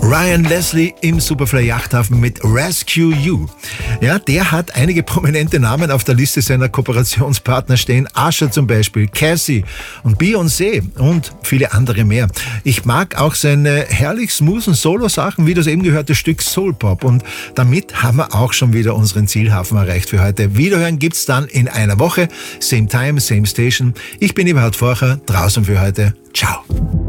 Ryan Leslie im Superfly Yachthafen mit Rescue You. Ja, der hat einige prominente Namen auf der Liste seiner Kooperationspartner stehen. Usher zum Beispiel, Cassie und Beyoncé und viele andere mehr. Ich mag auch seine herrlich smoothen Solo-Sachen, wie das eben gehörte Stück Soul Pop. Und damit haben wir auch schon wieder unseren Zielhafen erreicht für heute. Wiederhören gibt's dann in einer Woche. Same time, same station. Ich bin Eberhard Forcher, draußen für heute. Ciao.